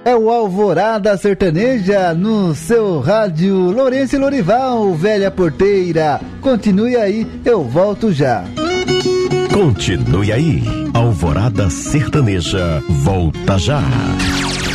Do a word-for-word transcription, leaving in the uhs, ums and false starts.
É o Alvorada Sertaneja no seu rádio Lourenço e Lorival, velha porteira. Continue aí, eu volto já. Continue aí, Alvorada Sertaneja volta já.